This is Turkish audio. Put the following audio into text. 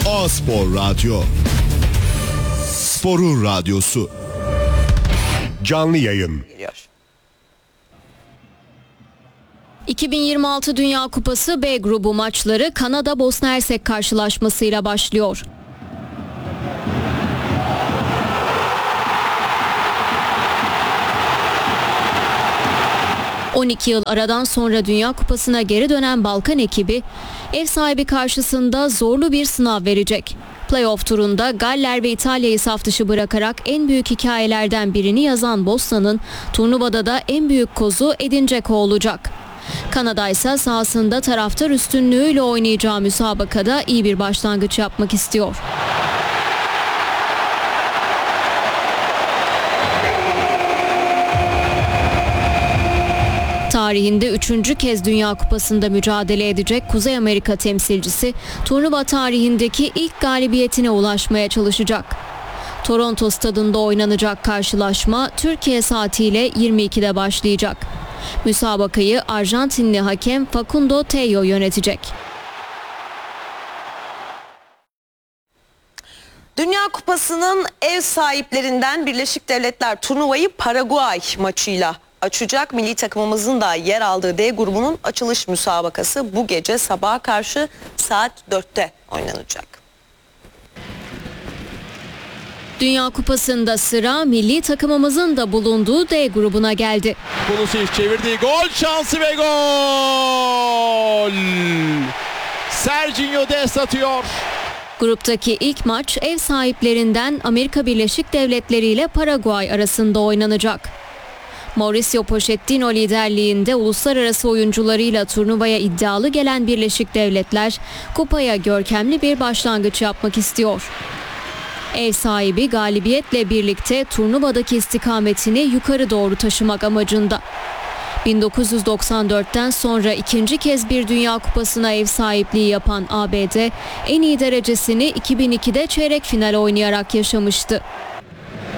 A-Spor Radyo. Sporun radyosu. Canlı yayın. 2026 Dünya Kupası B grubu maçları Kanada-Bosna Hersek karşılaşmasıyla başlıyor. ...12 yıl aradan sonra Dünya Kupası'na geri dönen Balkan ekibi... ...ev sahibi karşısında zorlu bir sınav verecek. Playoff turunda Galler ve İtalya'yı saf dışı bırakarak en büyük hikayelerden birini yazan Bosna'nın... ...turnuvada da en büyük kozu Edin Dzeko olacak. Kanada ise sahasında taraftar üstünlüğüyle oynayacağı müsabakada iyi bir başlangıç yapmak istiyor. Tarihinde 3. kez Dünya Kupası'nda mücadele edecek Kuzey Amerika temsilcisi turnuva tarihindeki ilk galibiyetine ulaşmaya çalışacak. Toronto stadında oynanacak karşılaşma Türkiye saatiyle 22'de başlayacak. Müsabakayı Arjantinli hakem Facundo Tello yönetecek. Dünya Kupası'nın ev sahiplerinden Birleşik Devletler turnuvayı Paraguay maçıyla açacak. Milli takımımızın da yer aldığı D grubunun açılış müsabakası bu gece sabaha karşı saat 4'te oynanacak. Dünya Kupası'nda sıra milli takımımızın da bulunduğu D grubuna geldi. Pulisic çevirdiği gol şansı ve gol! Serginho Dest atıyor. Gruptaki ilk maç ev sahiplerinden Amerika Birleşik Devletleri ile Paraguay arasında oynanacak. Mauricio Pochettino liderliğinde uluslararası oyuncularıyla turnuvaya iddialı gelen Birleşik Devletler kupaya görkemli bir başlangıç yapmak istiyor. Ev sahibi galibiyetle birlikte turnuvadaki istikametini yukarı doğru taşımak amacında. 1994'ten sonra ikinci kez bir Dünya Kupası'na ev sahipliği yapan ABD en iyi derecesini 2002'de çeyrek final oynayarak yaşamıştı.